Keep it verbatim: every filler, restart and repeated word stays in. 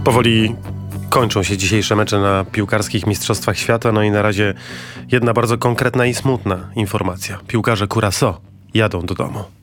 Powoli kończą się dzisiejsze mecze na piłkarskich mistrzostwach świata, no i na razie jedna bardzo konkretna i smutna informacja. Piłkarze Curaçao jadą do domu.